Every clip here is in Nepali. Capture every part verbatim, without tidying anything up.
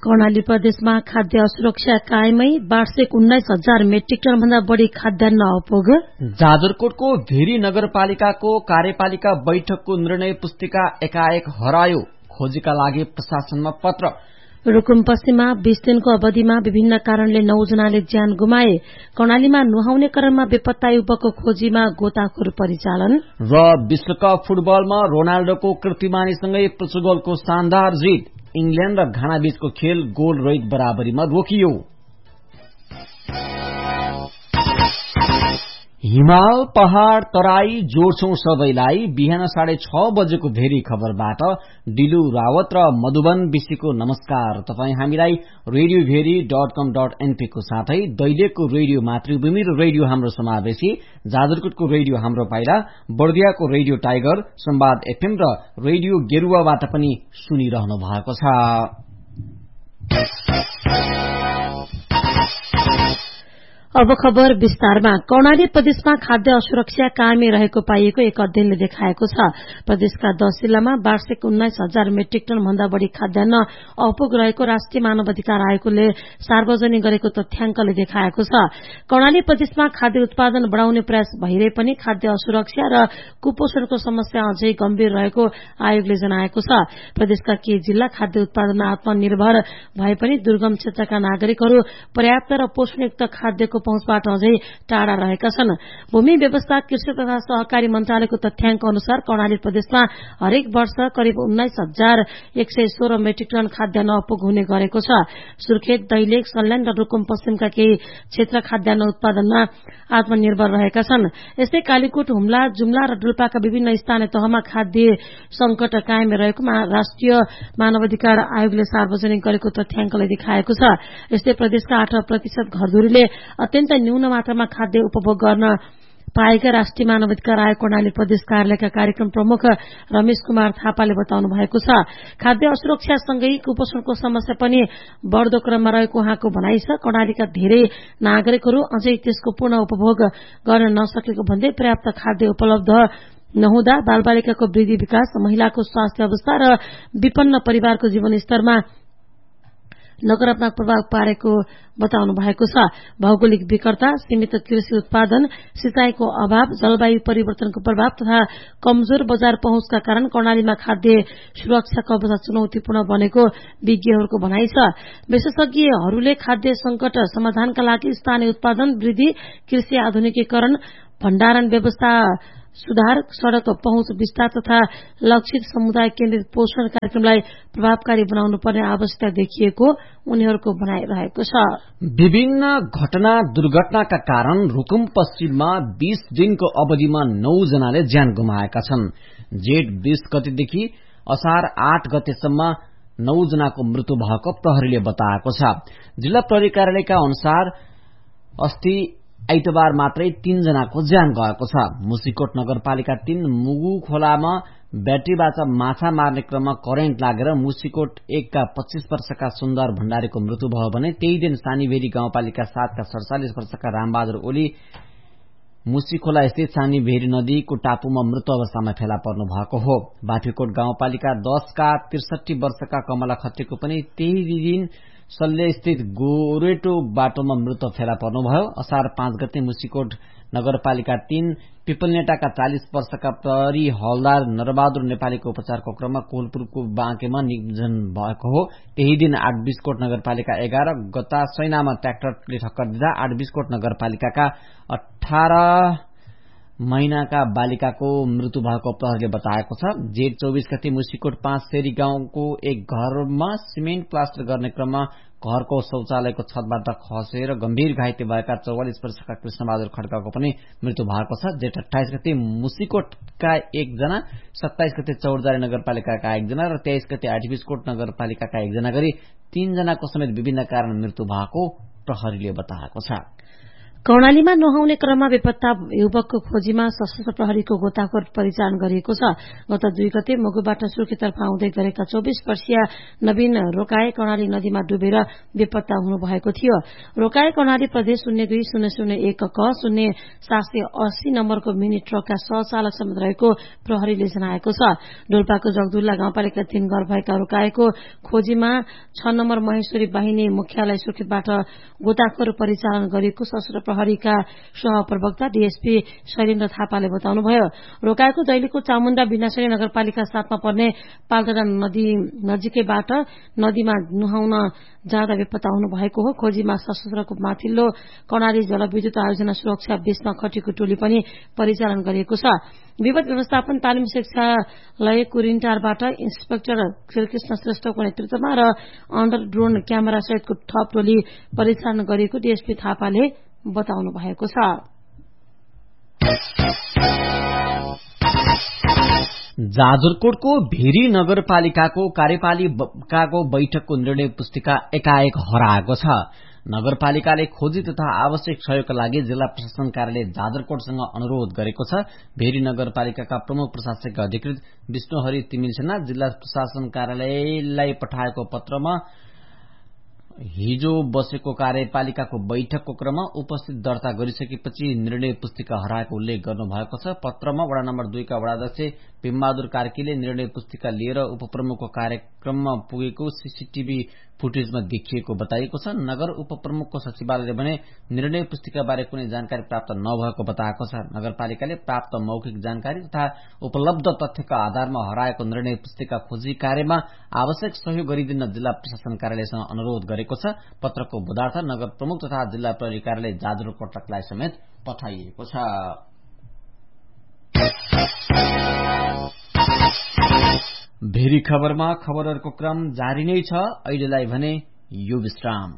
कर्णाली प्रदेशमा खाद्य असुरक्षा कायमै वार्षिक उन्नाइस हजार मेट्रिक टन भन्दा बढ़ी खाद्यान्न अपुग। जाजरकोटको भेरी नगरपालिकाको कार्यपालिका बैठकको निर्णय पुस्तिका एकाएक हरायो, खोजीका लागि प्रशासनमा पत्र। रुकुम पश्चिममा बीस दिनको अवधिमा विभिन्न कारणले नौ जनाले ज्यान गुमाए। कर्णालीमा नुहाउने क्रममा बेपत्ता युवकको खोजीमा गोताखोर परिचालन। र विश्वकप फुटबलमा रोनाल्डोको कीर्तिमानीसँगै पोर्चुगलको शानदार जित। इंग्ल्याण्ड र घाना बीचको खेल गोल रहित बराबरीमा रोकियो। हिमाल पहाड़ तराई जोड्छौं सबैलाई। बिहान साढे छ बजेको भेरी खबरबाट डिलु रावत र मधुबन विशीको नमस्कार। तपाई हामीलाई रेडियो भेरी डट कम डट एनपी को साथै दैलेखको रेडियो मातृभूमि र रेडियो हाम्रो समावेशी, जाजरकोटको रेडियो हाम्रो पाइला, बर्दियाको रेडियो टाइगर, संवाद एफएम र रेडियो गेरुवाबाट पनि सुनिरहनु भएको छ। अब खबर विस्तारमा। कर्णाली प्रदेशमा खाद्य असुरक्षा कायमै रहेको पाइएको एक अध्ययनले देखाएको छ। प्रदेशका दश जिल्लामा वार्षिक उन्नाइस हजार मेट्रिक टन भन्दा बढ़ी खाद्यान्न अपुग रहेको राष्ट्रिय मानव अधिकार आयोगले सार्वजनिक गरेको तथ्याङ्कले देखाएको छ। कर्णाली प्रदेशमा खाद्य उत्पादन बढ़ाउने प्रयास भइरहे पनि खाद्य असुरक्षा र कुपोषणको समस्या अझै गम्भीर रहेको आयोगले जनाएको छ। प्रदेशका केही जिल्ला खाद्य उत्पादनमा आत्मनिर्भर भए पनि दुर्गम क्षेत्रका नागरिकहरू पर्याप्त र पोषणयुक्त खाद्यको पहुँचबाट अझै टाढा रहेका छन्। भूमि व्यवस्था, कृषि तथा सहकारी मन्त्रालयको तथ्याङ्क अनुसार कर्णाली प्रदेशमा हरेक वर्ष करिब उन्नाइस हजार एक सय सोह्र मेट्रिक टन खाद्यान्न अपुग हुने गरेको छ। सुर्खेत, दैलेख, सल्यान र रुकुम पश्चिमका केही क्षेत्र खाद्यान्न उत्पादनमा आत्मनिर्भर रहेका छन्। यस्तै कालीकोट, हुम्ला, जुम्ला र डुल्पाका विभिन्न स्थानीय तहमा खाद्य संकट कायम रहेको राष्ट्रिय मानवाधिकार आयोगले सार्वजनिक गरेको तथ्याङ्कले देखाएको छ। यस्तै प्रदेशका आठ प्रतिशत घरधुरीले अत्यन्त न्यून मात्रामा खाद्य उपभोग गर्न पाएका राष्ट्रिय मानवाधिकार आयोग कर्णाली प्रदेश कार्यालयका कार्यक्रम प्रमुख रमेश कुमार थापाले बताउनु भएको छ। खाद्य असुरक्षासँगै कुपोषणको समस्या पनि बढ़दो क्रममा रहेको उहाँको भनाइ छ। कर्णालीका धेरै नागरिकहरू अझै त्यसको पूर्ण उपभोग गर्न नसकेको भन्दै पर्याप्त खाद्य उपलब्ध नहुँदा बालबालिकाको वृद्धि विकास, महिलाको स्वास्थ्य अवस्था र विपन्न परिवारको जीवनस्तरमा नकारात्मक प्रभाव पारेको बताउनु भएको छ। भौगोलिक विकटता, सीमित कृषि उत्पादन, सिंचाईको अभाव, जलवायु परिवर्तनको प्रभाव तथा कमजोर बजार पहुँचका कारण कर्णालीमा खाद्य सुरक्षाको अवस्था चुनौतीपूर्ण बनेको विज्ञहरूको भनाइ छ। विशेषज्ञहरूले खाद्य संकट समाधानका लागि स्थानीय उत्पादन वृद्धि, कृषि आधुनिकीकरण, भण्डारण व्यवस्था सुधार, सड़क पहुँच विस्तार तथा लक्षित समुदाय केन्द्रित पोषण कार्यक्रमलाई प्रभावकारी बनाउनु पर्ने आवश्यकता देखिएको उनीहरूको भनाइ रहेको छ। विभिन्न घटना दुर्घटनाका कारण रुकुम पश्चिममा बीस दिनको अवधिमा नौ जनाले ज्यान गुमाएका छन्। जेठ बीस गतेदेखि असार आठ गतेसम्म नौ जनाको मृत्यु भएको प्रहरीले बताएको छ। जिल्ला प्रहरी कार्यालयका अनुसार अस्ति आइतबार मात्रै तीन जनाको ज्यान गएको छ। मुसिकोट नगरपालिका तीन मुगु खोलामा ब्याट्रीबाट माछा मार्ने क्रममा करेन्ट लागेर मुसिकोट एकका पच्चीस वर्षका सुन्दर भण्डारीको मृत्यु भयो भने त्यही दिन सानीभेरी गाउँपालिका सातका सड़चालिस वर्षका रामबहादुर ओली मुसिखोला स्थित सानीभेरी नदीको टापुमा मृत अवस्थामा फेला पर्नु भएको हो। बाफीकोट गाउँपालिका दशका त्रिसठी वर्षका कमला खत्रीको पनि त्यही दिन सल्ले स्थित गोरेटो बाटोमा मृत फेला पर्नुभयो। असार पाँच गते मुसिकोट नगरपालिका तीन पिपलनेटाका चालिस वर्षका प्रहरी हवलदार नरबहादुर नेपालीको उपचारको क्रममा कोलपुरको बाँकेमा निधन भएको हो। त्यही दिन आठ बिसकोट नगरपालिका एघार गता सैनामा ट्र्याक्टरले ठक्कर दिँदा आठ बिसकोट नगरपालिकाका अठार महिनाका बालिकाको मृत्यु भएको प्रहरीले बताएको छ। जेठ चौबीस गते मुसिकोट पाँच शेरी गाउँको एक घरमा सिमेन्ट प्लास्टर गर्ने क्रममा घरको शौचालयको छतबाट खसेर गम्भीर घाइते भएका चौवालिस वर्षका कृष्णबहादुर खड्काको पनि मृत्यु भएको छ। जेठ अठाइस गते मुसिकोटका एकजना, सत्ताइस गते चौरजारी नगरपालिकाका एकजना र तेइस गते आठबिसकोट नगरपालिकाका एकजना गरी तीनजनाको समेत विभिन्न कारण मृत्यु भएको प्रहरीले बताएको छ। कर्णालीमा नुहाउने क्रममा बेपत्ता युवकको खोजीमा सशस्त्र प्रहरीको गोताखोर परिचालन गरिएको छ। गत दुई गते मगुबाट सुर्खेततर्फ आउँदै गरेका चौबिस वर्षीय नवीन रोकाए कर्णाली नदीमा डुबेर बेपत्ता हुनुभएको थियो। रोकाए कर्णाली प्रदेश शून्य दुई शून्य शून्य एक क शून्य सात सय अस्सी नम्बरको मिनी ट्रकका सहचालक समेत रहेको प्रहरीले जनाएको छ। डोल्पाको जगदुल्ला गाउँपालिका तीन घर भएका रोकाएको खोजीमा छ नम्बर महेश्वरी बाहिनी मुख्यालय सुर्खेतबाट गोताखोर परिचालन गरिएको सशस्त्र प्रहरीका सहप्रवक्ता डीएसपी शैलेन्द्र थापाले बताउनुभयो। रोकाएको दैलेखको चामुण्डा विनाशरी नगरपालिका सातमा पर्ने पाल्टरा नदी नजिकैबाट नदीमा नुहाउन जाँदा बेपत्ता हुनुभएको हो। खोजीमा सशस्त्रको माथिल्लो कर्णाली जलविद्युत आयोजना सुरक्षा बीचमा खटिएको टोली पनि परिचालन गरिएको छ। विपद व्यवस्थापन तालिम शिक्षालय कुरिन्टारबाट इन्सपेक्टर श्रीकृष्ण श्रेष्ठको नेतृत्वमा र अन्डर ड्रोन क्यामेरा सहितको थप टोली परिचालन गरिएको डीएसपी थापाले बताउनु भएको छ। जाजरकोटको भेरी नगरपालिकाको कार्यपालिकाको बैठकको निर्णय पुस्तिका एकाएक हराएको छ। नगरपालिकाले खोजी तथा आवश्यक सहयोगका लागि जिल्ला प्रशासन कार्यालय जाजरकोटसँग अनुरोध गरेको छ। भेरी नगरपालिकाका प्रमुख प्रशासकीय अधिकृत विष्णुहरि तिमिल सेना जिल्ला प्रशासन कार्यालयलाई पठाएको पत्रमा हिजो बसेको कार्यपालिकाको बैठकको क्रममा उपस्थित दर्ता गरिसकेपछि निर्णय पुस्तिका हराएको उल्लेख गर्नुभएको छ। पत्रमा वडा नम्बर दुईका वडाध्यक्ष भीमबहादुर कार्कीले निर्णय पुस्तिका लिएर उपप्रमुखको कार्यक्रममा पुगेको सीसीटीभी फुटेजमा देखिएको बताइएको छ। नगर उपप्रमुखको सचिवालयले भने निर्णय पुस्तिकाबारे कुनै जानकारी प्राप्त नभएको बताएको छ। नगरपालिकाले प्राप्त मौखिक जानकारी तथा उपलब्ध तथ्यका आधारमा हराएको निर्णय पुस्तिका खोजी कार्यमा आवश्यक सहयोग गरिदिन जिल्ला प्रशासन कार्यालयसँग अनुरोध गरेको छ। पत्रको बुधार्थ नगर प्रमुख तथा जिल्ला प्रहरी कार्यालय जाजरकोटलाई समेत पठाइएको छ। भेरी खबरमा खबरहरूको क्रम जारी नै छ। अहिलेलाई भने यो विश्राम।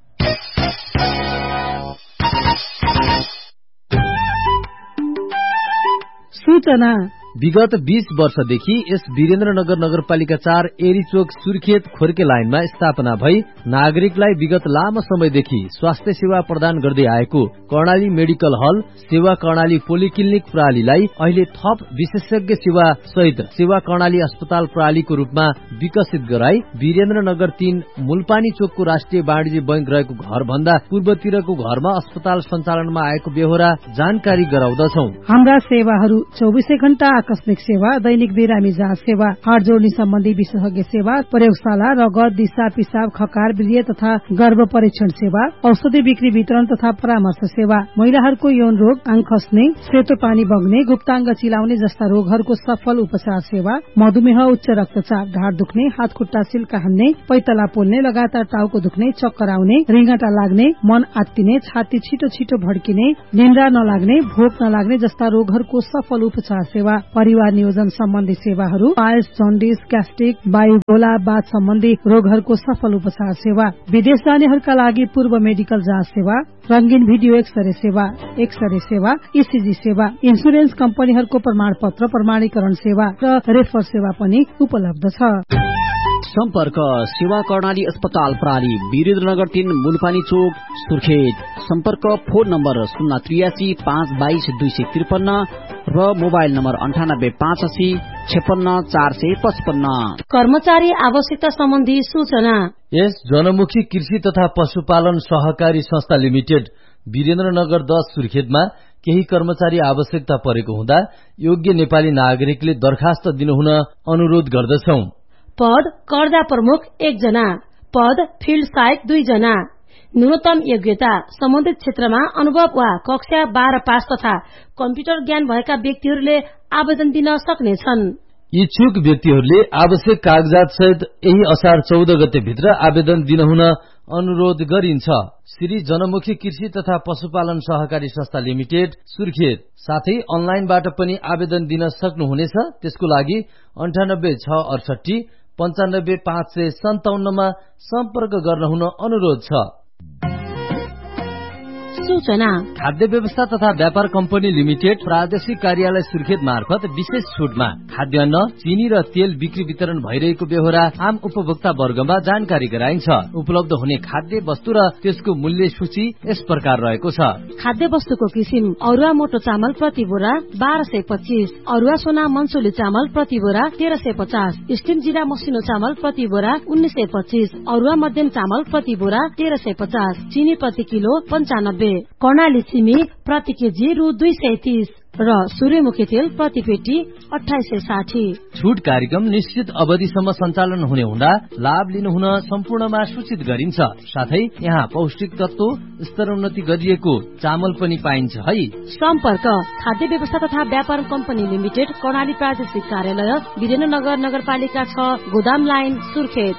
सूचना विगत बीस वर्षदेखि यस वीरेन्द्रनगर नगरपालिका चार एरीचोक सुर्खेत खोर्के लाइनमा स्थापना भई नागरिकलाई विगत लामो समयदेखि स्वास्थ्य सेवा प्रदान गर्दै आएको कर्णाली मेडिकल हल सेवा कर्णाली पोलिक्लिनिक प्रणालीलाई अहिले थप विशेषज्ञ सेवा सहित सेवा कर्णाली अस्पताल प्रणालीको रूपमा विकसित गराई वीरेन्द्रनगर तीन मूलपानी चोकको राष्ट्रिय वाणिज्य बैंक रहेको घर भन्दा पूर्वतिरको घरमा अस्पताल सञ्चालनमा आएको बेहोरा जानकारी गराउँदछौ। हाम्रा सेवाहरू चौबिसै घण्टा आकस्मिक सेवा, दैनिक बिरामी जाँच सेवा, हाड जोड्ने सम्बन्धी विशेषज्ञ सेवा, प्रयोगशाला, रगत, दिशा पिसाब, खकार, वीर्य तथा गर्भ परीक्षण सेवा, औषधि बिक्री वितरण तथा परामर्श सेवा, महिलाहरूको यौन रोग, आङ खस्ने, सेतो पानी बग्ने, गुप्ताङ्ग चिलाउने जस्ता रोगहरूको सफल उपचार सेवा, मधुमेह, उच्च रक्तचाप, ढाड दुख्ने, हात खुट्टा सिल्का हान्ने, पैतला पोल्ने, लगातार टाउको दुख्ने, चक्कर आउने, रिङ्गटा लाग्ने, मन आत्तिने, छाती छिटो छिटो भड्किने, निन्द्रा नलाग्ने, भोक नलाग्ने जस्ता रोगहरूको सफल उपचार सेवा, परिवार नियोजन सम्बन्धी सेवाहरू, पाइल्स, जन्डिस, ग्यास्ट्रिक, वायुगोला, बाथ सम्बन्धी रोगहरूको सफल उपचार सेवा, विदेश जानेहरूका लागि पूर्व मेडिकल जाँच सेवा, रंगीन भिडियो एक्सरे सेवा, एक्सरे सेवा, ईसीजी सेवा, इन्सुरेन्स कम्पनीहरूको प्रमाण पत्र प्रमाणीकरण सेवा र रेफर सेवा पनि उपलब्ध छ। सम्पर्क सेवा कर्णाली अस्पताल प्रणाली वीरेन्द्रनगर तीन मूलपानी चोक सुर्खेत। सम्पर्क फोन नम्बर शून्य त्रियासी पाँच बाइस दुई सय त्रिपन्न र मोबाइल नम्बर अन्ठानब्बे पाँच असी छेपन्न चार सय पचपन्न। कर्मचारी आवश्यकता सम्बन्धी सूचना। यस जनमुखी कृषि तथा पशुपालन सहकारी संस्था लिमिटेड वीरेन्द्रनगर दस सुर्खेतमा केही कर्मचारी आवश्यकता परेको हुँदा योग्य नेपाली नागरिकले दरखास्त दिनुहुन अनुरोध गर्दछौ। पद कर्जा प्रमुख एकजना, पद फिल्ड सहायक दुईजना, न्यूनतम योग्यता सम्बन्धित क्षेत्रमा अनुभव वा कक्षा बाह्र पास तथा कम्प्युटर ज्ञान भएका व्यक्तिहरूले आवेदन दिन सक्नेछन्। इच्छुक व्यक्तिहरूले आवश्यक कागजात सहित यही असार चौध गते भित्र आवेदन दिनुहुन अनुरोध गरिन्छ। श्री जनमुखी कृषि तथा पशुपालन सहकारी संस्था लिमिटेड सुर्खेत। साथै अनलाइनबाट पनि आवेदन दिन सक्नुहुनेछ। त्यसको लागि अन्ठानब्बे छ अडसठी पञ्चानब्बे पाँच सय सन्ताउन्नमा सम्पर्क गर्न हुन अनुरोध छ। सूचना। खाद्य व्यवस्था तथा व्यापार कम्पनी लिमिटेड प्रादेशिक कार्यालय सुर्खेत मार्फत विशेष छुटमा खाद्यान्न, चिनी र तेल बिक्री वितरण भइरहेको बेहोरा आम उपभोक्ता वर्गमा जानकारी गराइन्छ। उपलब्ध हुने खाद्य वस्तु र त्यसको मूल्य सूची यस प्रकार रहेको छ। खाद्य वस्तुको किसिम: अरुवा मोटो चामल प्रति बोरा बाह्र सय पच्चीस, अरुवा सोना मन्सुली चामल प्रति बोरा तेह्र सय पचास, स्टिम जिरा मसिनो चामल प्रति बोरा उन्नाइस सय पच्चीस, अरुवा मध्यम चामल प्रति बोरा तेह्र सय पचास, चिनी प्रति किलो पञ्चानब्बे, कर्णाली सिमी प्रति केजी रु दुई सय तीस र सूर्यमुखी तेल प्रति पेटी अठाइस सय साठी। छुट कार्यक्रम निश्चित अवधिसम्म सञ्चालन हुने हुँदा लाभ लिनु हुन सम्पूर्णमा सूचित गरिन्छ। साथै यहाँ पौष्टिक तत्व स्तरोन्नति गरिएको चामल पनि पाइन्छ है। सम्पर्क: खाद्य व्यवस्था तथा व्यापार कम्पनी लिमिटेड, कर्णाली प्रादेशिक कार्यालय, वीरेन्द्रनगर नगरपालिका छ, गोदाम लाइन, सुर्खेत।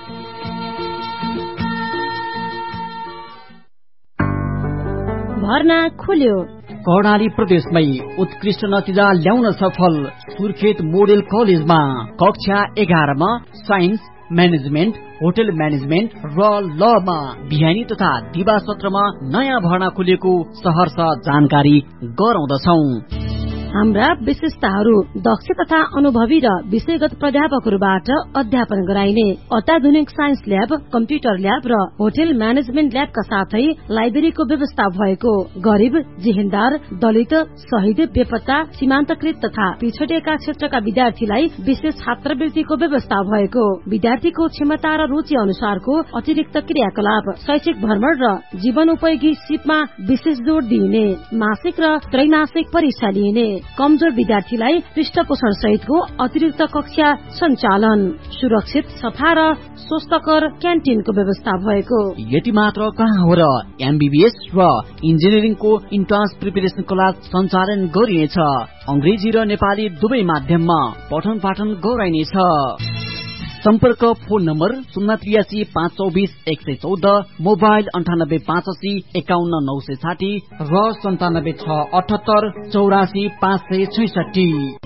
भर्ना खुल्यो। कर्णाली प्रदेशमै उत्कृष्ट नतिजा ल्याउन सफल सुर्खेत मोडेल कलेजमा कक्षा एघारमा साइन्स, म्यानेजमेन्ट, होटल म्यानेजमेन्ट र लमा बिहानी तथा दिवा सत्रमा नयाँ भर्ना खुलेको सहर्ष जानकारी गराउँदछौ। हाम्रा विशेषताहरू: दक्ष तथा अनुभवी र विषयगत प्राध्यापकहरूबाट अध्यापन गराइने अत्याधुनिक साइन्स ल्याब, कम्प्युटर ल्याब र होटल म्यानेजमेन्ट ल्याबका साथै लाइब्रेरीको व्यवस्था भएको। गरिब, जिहेन्दार, दलित, शहीद, बेपत्ता, सीमान्तकृत तथा पिछडिएका क्षेत्रका विद्यार्थीलाई विशेष छात्रवृत्तिको व्यवस्था भएको। विद्यार्थीको क्षमता र रुचि अनुसारको अतिरिक्त क्रियाकलाप, शैक्षिक भ्रमण र जीवनोपयोगी सिपमा विशेष जोड़ दिइने। मासिक र त्रैमासिक परीक्षा लिइने। कमजोर विद्यार्थीलाई पृष्ठपोषण सहितको अतिरिक्त कक्षा सञ्चालन। सुरक्षित, सफा र स्वस्थकर क्यान्टिनको व्यवस्था भएको। यति मात्र कहाँ हो र एमबीबीएस र इन्जिनियरिङको इन्ट्रान्स प्रिपरेसन क्लास सञ्चालन गरिनेछ। अंग्रेजी र नेपाली दुवै माध्यममा पठन पाठन गराइनेछ। सम्पर्क: फोन नम्बर शून्य त्रियासी पाँच चौबिस एक सय चौध, मोबाइल अन्ठानब्बे पाँच अस्सी एकाउन्न नौ सय साठी र सन्तानब्बे छ अठहत्तर चौरासी पाँच सय छैसठी।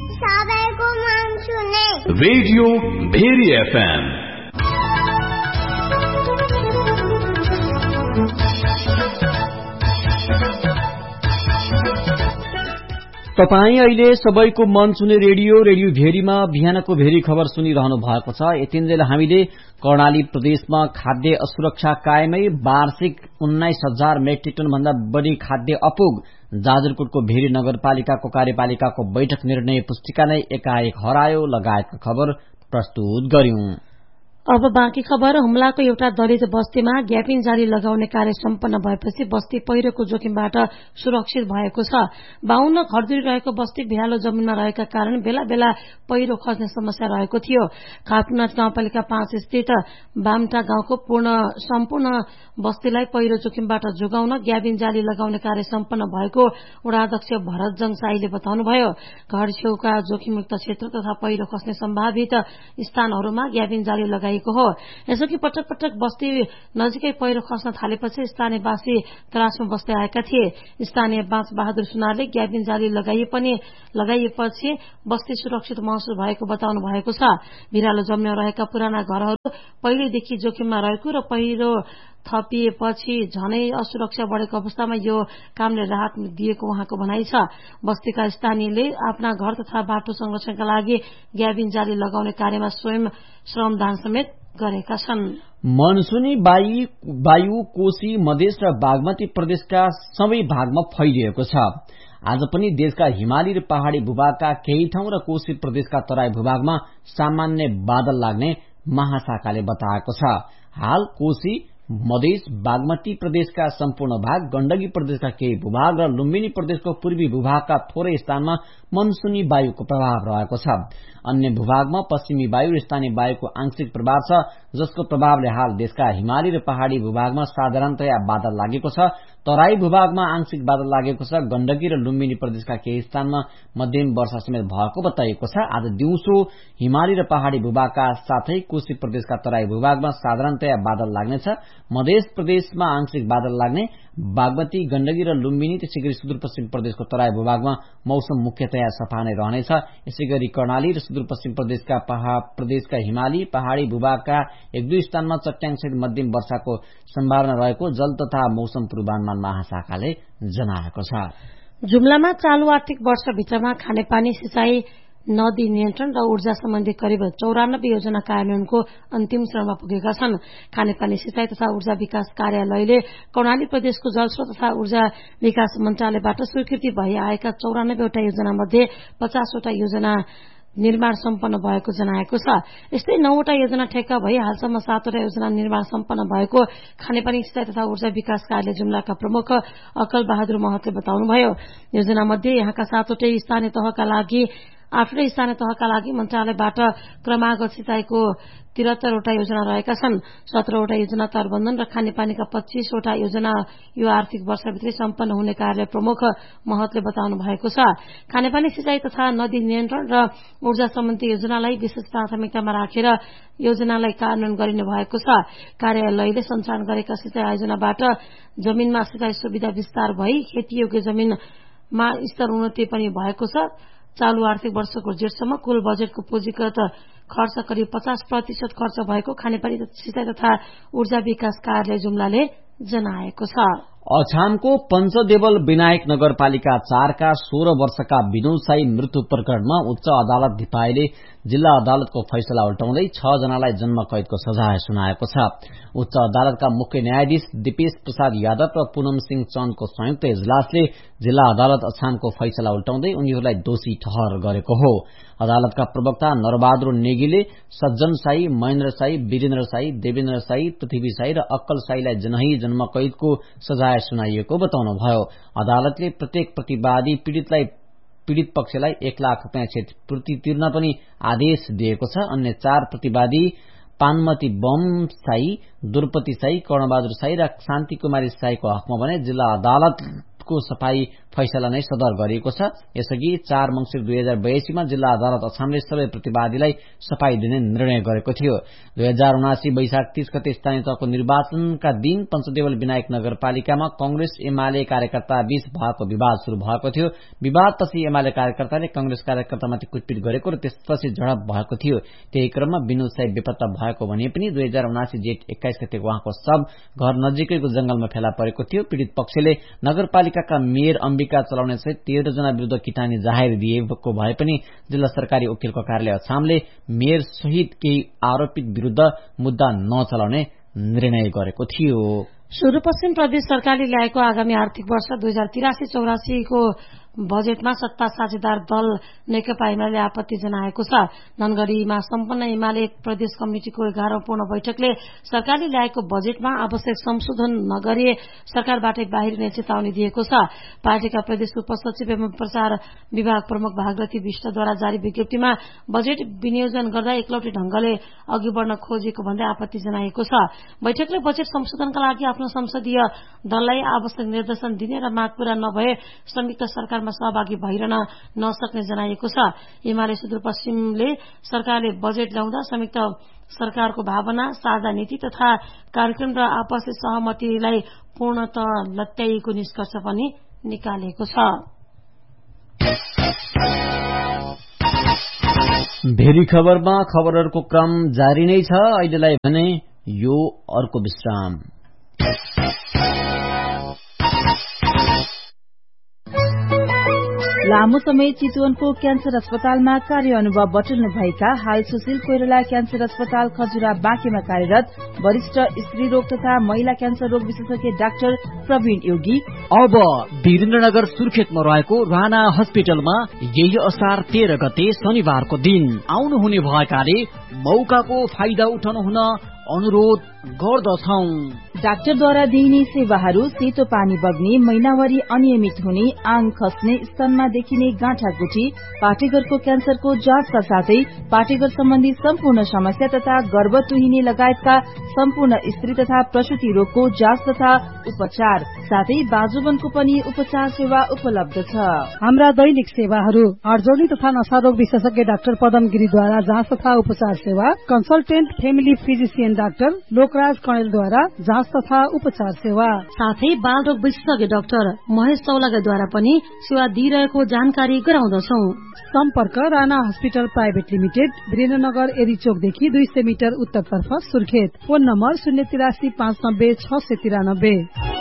Radio very FM. तपाई अहिले सबैको मन छुने रेडियो रेडियो भेरीमा बिहानको भेरी खबर सुनिरहनु भएको छ। यतिन्जेल हामीले कर्णाली प्रदेशमा खाद्य असुरक्षा कायमै वार्षिक उन्नाइस हजार मेट्रिक टन भन्दा बढ़ी खाद्य अपुग। जाजरकोटको भेरी नगरपालिकाको कार्यपालिकाको बैठक निर्णय पुस्तिका नै एकाएक हरायो लगायतका खबर प्रस्तुत गर्यौं। अब बाँकी खबर। हुम्लाको एउटा दलित बस्तीमा ग्यापिङ जाली लगाउने कार्य सम्पन्न भएपछि बस्ती पहिरोको जोखिमबाट सुरक्षित भएको छ। बाहुन्न घरधुरी रहेको बस्ती भिरालो जमिनमा रहेका कारण बेला बेला पहिरो खस्ने समस्या रहेको थियो। खापनाथ गाउँपालिका पाँच स्थित बामटा गाउँको पूर्ण सम्पूर्ण बस्तीलाई पहिरो जोखिमबाट जोगाउन ग्याबिङ जाली लगाउने कार्य सम्पन्न भएको वडा अध्यक्ष भरत जङसाईले बताउनुभयो। घर छेउका जोखिमयुक्त क्षेत्र तथा पहिरो खस्ने सम्भावित स्थानहरूमा ग्याबिङ जाली लगाइएको हो। यसअघि पटक पटक बस्ती नजिकै पहिरो खस्न थालेपछि स्थानीयवासी त्रासमा बस्दै आएका थिए। स्थानीय बाँच बहादुर सुनारले ग्याबिङ जाली लगाइए पनि लगाइएपछि बस्ती सुरक्षित महसुस भएको बताउनु भएको छ। भिरालो जमिनमा रहेका पुराना घरहरू पहिलेदेखि जोखिममा रहेको र पहिरो थपिएपछि झनै असुरक्षा बढ़ेको अवस्थामा यो कामले राहत दिएको उहाँको भनाइ छ। बस्तीका स्थानीयले आफ्ना घर तथा बाटो संरक्षणका लागि ग्याबिङ जाली लगाउने कार्यमा स्वयं श्रमदान समेत गरेका छन्। मनसुनी वायु कोशी मधेस र बागमती प्रदेशका सबै भागमा फैलिएको छ। आज पनि देशका हिमाली र पहाड़ी भूभागका केही ठाउँ र कोशी प्रदेशका तराई भूभागमा सामान्य बादल लाग्ने महाशाखाले बताएको छ। हाल कोशी मधेस बागमती प्रदेशका सम्पूर्ण भाग, गण्डकी प्रदेशका केही भूभाग र लुम्बिनी प्रदेशको पूर्वी भूभागका थोरै स्थानमा मनसुनी वायुको प्रभाव रहेको छ। अन्य भूभागमा पश्चिमी वायु र स्थानीय वायुको आंशिक प्रभाव छ, जसको प्रभावले हाल देशका हिमाली र पहाड़ी भूभागमा साधारणतया बादल लागेको छ। तराई भूभागमा आंशिक बादल लागेको छ। गण्डकी र लुम्बिनी प्रदेशका केही स्थानमा मध्यम वर्षा समेत भएको बताइएको छ। आज दिउँसो हिमाली र पहाड़ी भूभागका साथै कोशी प्रदेशका तराई भूभागमा साधारणतया बादल लाग्नेछ। मध्य प्रदेशमा आंशिक बादल लाग्ने। बागमती, गण्डकी र लुम्बिनी त्यसैगरी सुदूरपश्चिम प्रदेशको तराई भूभागमा मौसम मुख्यतया सफा नै रहनेछ। यसैगरी कर्णाली र सुदूरपश्चिम प्रदेशका प्रदेशका हिमाली पहाड़ी भूभागका एक दुई स्थानमा चट्याङसहित मध्यम वर्षाको सम्भावना रहेको जल तथा मौसम पूर्वानुमान महाशाखाले जनाएको छ। जुम्लामा चालू आर्थिक वर्षभित्रमा खानेपानी, सिंचाई, नदी नियन्त्रण र ऊर्जा सम्बन्धी करिब चौरानब्बे योजना कार्यान्वयनको अन्तिम चरणमा पुगेका छन्। खानेपानी, सिंचाई तथा ऊर्जा विकास कार्यालयले कर्णाली प्रदेशको जलस्रोत तथा ऊर्जा विकास मन्त्रालयबाट स्वीकृति भई आएका चौरानब्बेवटा योजना मध्ये पचासवटा योजना निर्माण सम्पन्न भएको जनाएको छ। यस्तै नौवटा योजना ठेक्का भई हालसम्म सातवटा योजना निर्माण सम्पन्न भएको खानेपानी, सिंचाई तथा ऊर्जा विकास कार्यालय जुम्लाका प्रमुख अकल बहादुर महतले बताउनुभयो। योजना मध्ये यहाँका सातवटै स्थानीय तहका लागि आठवटै स्थानीय तहका लागि मन्त्रालयबाट क्रमागत सिंचाईको त्रिहत्तरवटा योजना रहेका छन्। सत्रहवटा योजना तरबन्धन र खानेपानीका पच्चीसवटा योजना यो आर्थिक वर्षभित्रै सम्पन्न हुने कार्यालय प्रमुख महतले बताउनु भएको छ। खानेपानी, सिंचाई तथा नदी नियन्त्रण र ऊर्जा सम्बन्धी योजनालाई विशेष प्राथमिकतामा राखेर योजनालाई कार्यान्वयन गरिने भएको छ। कार्यालयले सञ्चालन गरेका सिंचाई आयोजनाबाट जमीनमा सिंचाई सुविधा विस्तार भई खेतीयोग्य जमीनमा स्तर उन्नति पनि भएको छ। चालू आर्थिक वर्षको जेठसम्म कुल बजेटको पुँजीगत खर्च करिब पचास प्रतिशत खर्च भएको खानेपानी, सिंचाई तथा ऊर्जा विकास कार्यालय जुम्लाले जनाएको छ। अछामको पञ्चदेवल विनायक नगरपालिका चारका सोह्र वर्षका विनोद साई मृत्यु प्रकरणमा उच्च अदालत धिपाईले जिल्ला अदालतको फैसला उल्टाउँदै छ जनालाई जन्म कैदको सजाय सुनाएको छ। उच्च अदालतका मुख्य न्यायाधीश दिपेश प्रसाद यादव र पूनम सिंह चन्दको संयुक्त इजलासले जिल्ला अदालत अछामको फैसला उल्टाउँदै उनीहरूलाई दोषी ठहर गरेको हो। अदालतका प्रवक्ता नरबहादुर नेगीले सज्जन साई, महेन्द्र साई, वीरेन्द्र साई, देवेन्द्र साई, पृथ्वी साई र अक्कल साईलाई जनही जन्म कैदको सजाय सुनाइएको बताउनुभयो। अदालतले प्रत्येक प्रतिवादी पीड़ितलाई पीड़ित पक्षलाई एक लाख रूपियाँ क्षतिपूर्ति तिर्न पनि आदेश दिएको छ। अन्य चार प्रतिवादी पानमती बम साई, दुर्पति साई, कर्णबहादुर साई र शान्ति कुमारी साईको हकमा भने जिल्ला अदालतको सफाई फैसला नै सदर गरिएको छ। यसअघि चार मंसिर दुई हजार बयासीमा जिल्ला अदालत अछामले सबै प्रतिवादीलाई सफाई दिने निर्णय गरेको थियो। दुई हजार उनासी वैशाख तीस गते स्थानीय तहको निर्वाचनका दिन पञ्चदेवल विनायक नगरपालिकामा कंग्रेस एमाले कार्यकर्ता बीच भएको विवाद शुरू भएको थियो। विवादपछि एमाले कार्यकर्ताले कंग्रेस कार्यकर्तामाथि कुटपिट गरेको र त्यसपछि झडप भएको थियो। त्यही क्रममा विनोद साई बेपत्ता भएको भने पनि दुई हजार उनासी जेठ एक्काइस गते उहाँको शव घर नजिकैको जंगलमा फेला परेको थियो। पीड़ित पक्षले नगरपालिकाका मेयर अम्बिका चलाउने सहित तेह्र जना विरूद्ध किटानी जाहेर दिएको भए पनि जिल्ला सरकारी वकिलको कार्यालय अछामले मेयर सहित केही आरोपित विरूद्ध मुद्दा नचलाउने निर्णय गरेको थियो। सुदूरपश्चिम प्रदेश सरकारले ल्याएको आगामी आर्थिक वर्ष दुई हजार तिरासी चौरासीको बजेटमा सत्ता साझेदार दल नेकपा एमाले आपत्ति जनाएको छ। धनगढ़ीमा सम्पन्न एमाले प्रदेश कमिटिको एघारौं पूर्ण बैठकले सरकारले ल्याएको बजेटमा आवश्यक संशोधन नगरिए सरकारबाटै बाहिरिने चेतावनी दिएको छ। पार्टीका प्रदेश उपसचिव एवं प्रचार विभाग प्रमुख भागरथी विष्टद्वारा जारी विज्ञप्तिमा बजेट विनियोजन गर्दा एकलौटी ढंगले अघि बढ़न खोजिएको भन्दै आपत्ति जनाएको छ। बैठकले बजेट संशोधनका लागि आफ्नो संसदीय दललाई आवश्यक निर्देशन दिने र माग पूरा नभए संयुक्त सरकार सहभागी भइरहन नसक्ने जनाइएको छ। एमाले सुदूरपश्चिमले सरकारले बजेट ल्याउँदा संयुक्त सरकारको भावना, साझा नीति तथा कार्यक्रम र आपसी सहमतिलाई पूर्णतः लत्याइएको निष्कर्ष पनि निकालेको छ। भेरी खबरमा खबरहरूको क्रम जारी नै छ। अहिलेलाई भने यो अर्को विश्राम। लामो समय चितवनको क्यान्सर अस्पतालमा कार्य अनुभव बटुल्नु भएका हाल सुशील कोइराला क्यान्सर अस्पताल खजुरा बाँकेमा कार्यरत वरिष्ठ स्त्री रोग तथा महिला क्यान्सर रोग विशेषज्ञ डाक्टर प्रवीण योगी अब वीरेन्द्रनगर सुर्खेतमा रहेको राणा हस्पिटलमा यही असार तेह्र गते शनिबारको दिन आउनुहुने भएकाले मौकाको फाइदा उठाउनु हुन अनुरोध गर्दछौं। डाक्टरद्वारा दिइने सेवाहरू सेतो पानी बग्ने, महिनावारी अनियमित हुने, आङ खस्ने, स्तनमा देखिने गाँठागुठी, पाठेघरको क्यान्सरको जाँचका साथै पाठेघर सम्बन्धी सम्पूर्ण समस्या तथा गर्भ तुहिने लगायतका सम्पूर्ण स्त्री तथा प्रसूति रोगको जाँच तथा उपचार साथै बाजुबनको पनि उपचार सेवा उपलब्ध छ। हाम्रा दैनिक सेवाहरू हडजोडी तथा नशा रोग विशेषज्ञ डाक्टर पदम गिरीद्वारा जाँच तथा उपचार सेवा, consultant family physician resident doctor Lokraj कणेलद्वारा जाँच तथा उपचार सेवा, साथै बालरोग विशेषज्ञ डाक्टर महेश चौलागाद्वारा पनि सेवा दिइरहेको जानकारी गराउँदछौ। सम्पर्क Rana hospital private limited, Birendranagar एरीचोकदेखि दुई सय मिटर उत्तरतर्फ सुर्खेत। फोन नम्बर शून्य तिरासी पाँच नब्बे छ सय तिरानब्बे।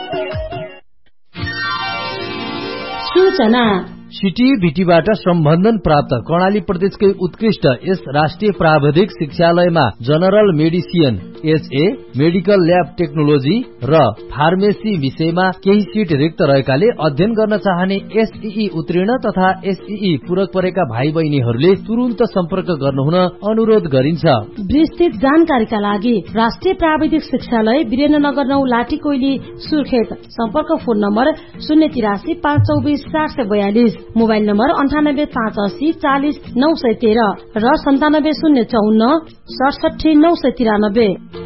सूचना सिटी भिटीबाट सम्बन्धन प्राप्त कर्णाली प्रदेशकै उत्कृष्ट यस राष्ट्रिय प्राविधिक शिक्षालयमा general medicine, HA, medical lab technology र फार्मेसी विषयमा केही सिट रिक्त रहेकाले अध्ययन गर्न चाहने एसईई उत्तीर्ण तथा एसईई पूरक परेका भाइ बहिनीहरूले तुरुन्त सम्पर्क गर्नुहुन अनुरोध गरिन्छ। विस्तृत जानकारीका लागि राष्ट्रिय प्राविधिक शिक्षालय वीरेन्द्रनगर नौ लाठी कोइली सुर्खेत। सम्पर्क फोन नम्बर शून्य तिरासी पाँच चौबिस चार सय बयालिस, मोबाइल नम्बर अन्ठानब्बे पाँच अस्सी चालिस नौ सय तेह्र र सन्तानब्बे शून्य चौन्न सडसठी नौ सय तिरानब्बे।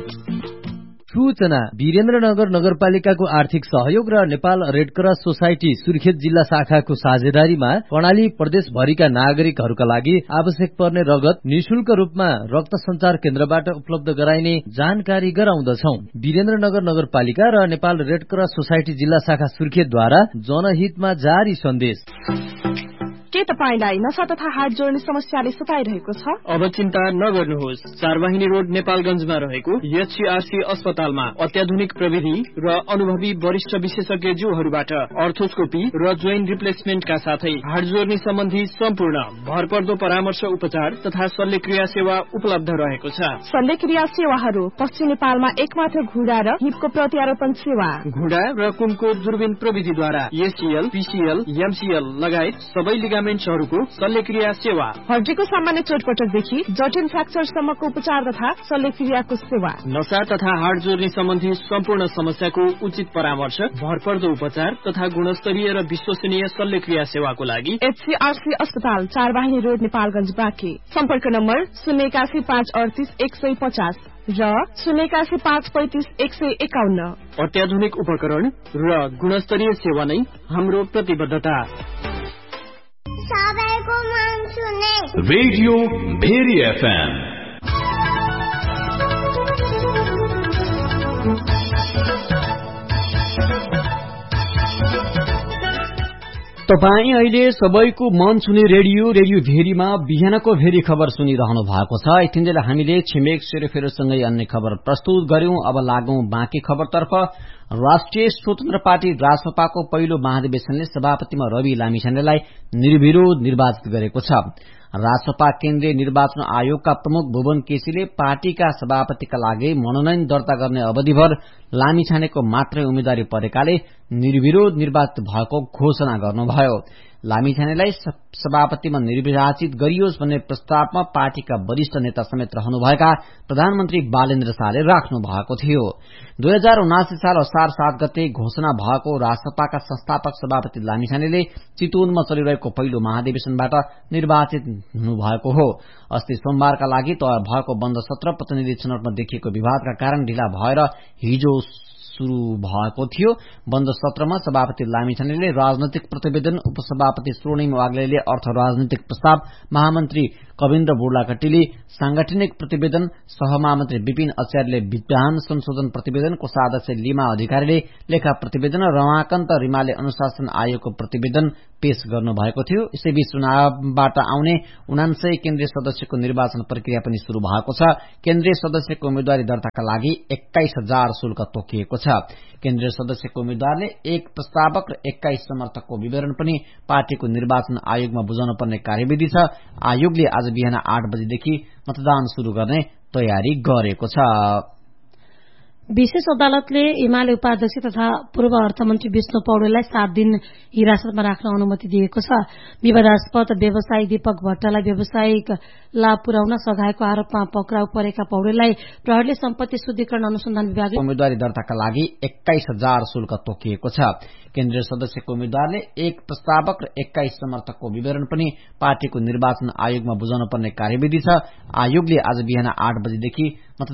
सूचना वीरेन्द्रनगर नगरपालिकाको आर्थिक सहयोग र नेपाल रेडक्रस सोसाइटी सुर्खेत जिल्ला शाखाको साझेदारीमा कर्णाली प्रदेशभरिका नागरिकहरूका लागि आवश्यक पर्ने रगत निशुल्क रूपमा रक्त संचार केन्द्रबाट उपलब्ध गराइने जानकारी गराउँदछौ। वीरेन्द्रनगर नगरपालिका र नेपाल रेडक्रस सोसाइटी जिल्ला शाखा सुर्खेतद्वारा जनहितमा जारी सन्देश। के तपाईलाई नशा तथा हात जोड्ने समस्याले सताइरहेको छ? अब चिन्ता नगर्नुहोस्। चारवाहिनी रोड नेपालगञ्जमा रहेको एचसीआरसी अस्पतालमा अत्याधुनिक प्रविधि र अनुभवी वरिष्ठ विशेषज्ञज्यूहरूबाट अर्थोस्कोपी र जोइन्ट रिप्लेसमेन्टका साथै हात जोड्ने सम्बन्धी सम्पूर्ण भरपर्दो परामर्श उपचार तथा शल्यक्रिया सेवा उपलब्ध रहेको छ। शल्यक्रिया सेवाहरू पश्चिम नेपालमा एकमात्र घुँडा र हिपको प्रत्यारोपण सेवा, घुँडा र कुमको दूरबीन प्रविधिद्वारा एसीएल, पीसीएल, एमसीएल लगायत सबै लिगामेन्ट्सहरूको शल्यक्रिया सेवा, हड्डीको सामान्य चोटपटकदेखि जटिल फ्र्याक्चरसम्मको उपचार तथा शल्यक्रियाको सेवा, नशा तथा हाड जोड्ने सम्बन्धी सम्पूर्ण समस्याको उचित परामर्श, भरपर्दो उपचार तथा गुणस्तरीय र विश्वसनीय शल्यक्रिया सेवाको लागि एचसीआरसी अस्पताल चारवाहिनी रोड नेपालगञ्ज बाँके। सम्पर्क नम्बर शून्य एकासी पाँच अडतिस एक सय पचास र शून्य एकासी पाँच पैंतिस एक सय एकाउन्न। अत्याधुनिक उपकरण र गुणस्तरीय सेवा नै हाम्रो प्रतिबद्धता। रेडियो भेरी एफएम तपाई अहिले सबैको मन छुने रेडियो रेडियो भेरीमा बिहानको भेरी खबर सुनिरहनु भएको छ। यतिन्जेल हामीले छिमेक सेरोफेरोसँगै अन्य खबर प्रस्तुत गर्यौं। अब लागौं बाँकी खबरतर्फ। राष्ट्रिय स्वतन्त्र पार्टी रासपाको पहिलो महाधिवेशनले सभापतिमा रवि लामिछानेलाई निर्विरोध निर्वाचित गरेको छ। रासपा केन्द्रीय निर्वाचन आयोगका प्रमुख भुवन केसीले पार्टीका सभापतिका लागि मनोनयन दर्ता गर्ने अवधिभर लामिछानेको मात्रै उम्मेद्वारी परेकाले निर्विरोध निर्वाचित भएको घोषणा गर्नुभयो। लामिछानेलाई सभापतिमा निर्वाचित गरियोस् भन्ने प्रस्तावमा पार्टीका वरिष्ठ नेता समेत रहनुभएका प्रधानमन्त्री बालेन्द्र शाहले राख्नु भएको थियो। दुई हजार उनासी साल असार सात गते घोषणा भएको रासपाका संस्थापक सभापति लामिछानेले चितवनमा चलिरहेको पहिलो महाधिवेशनबाट निर्वाचित हुनुभएको हो। अस्ति सोमबारका लागि तयार भएको बन्द सत्र प्रतिनिधि छनौटमा देखिएको विवादका कारण ढिला भएर हिजो शुरू भएको थियो। बन्द सत्रमा सभापति लामिछानेले राजनैतिक प्रतिवेदन, उपसभापति स्वर्णिम वाग्लेले अर्थ राजनैतिक प्रस्ताव, महामन्त्री कविन्द्र बुर्लाकट्टीले सांगठनिक प्रतिवेदन, सहमहामन्त्री विपिन आचार्यले विधान संशोधन प्रतिवेदन, कोषाध्यक्ष लीमा अधिकारीले लेखा प्रतिवेदन र रमाकान्त रिमाले अनुशासन आयोगको प्रतिवेदन पेश गर्नुभएको थियो। यसैबीच चुनावबाट आउने उनान्सय केन्द्रीय सदस्यको निर्वाचन प्रक्रिया पनि शुरू भएको छ। केन्द्रीय सदस्यको उम्मेद्वारी दर्ताका लागि एक्काइस हजार शुल्क तोकिएको छ। केन्द्रीय सदस्यको उम्मेद्वारले एक प्रस्तावक र एक्काइस समर्थकको विवरण पनि पार्टीको निर्वाचन आयोगमा बुझाउनु पर्ने कार्यविधि छ। आयोगले आज बिहान आठ बजेदेखि मतदान शुरू गर्ने तयारी गरेको छ। विशेष अदालतले एमाले उपाध्यक्ष तथा पूर्व अर्थमन्त्री विष्णु पौडेललाई सात दिन हिरासतमा राख्न अनुमति दिएको छ। विवादास्पद व्यवसायी दीपक भट्टलाई व्यावसायिक लाभ पुर्याउन सघाएको आरोपमा पक्राउ परेका पौडेललाई प्रहरीले सम्पत्ति शुद्धिकरण अनुसन्धान विभागले उम्मेद्वारी दर्ताका लागि एक्काइस हजार शुल्क तोकिएको छ। केन्द्रीय सदस्यको उम्मेद्वारले एक प्रस्तावक र एक्काइस समर्थकको विवरण पनि पार्टीको निर्वाचन आयोगमा बुझाउनु पर्ने कार्यविधि छ। आयोगले आज बिहान आठ बजेदेखि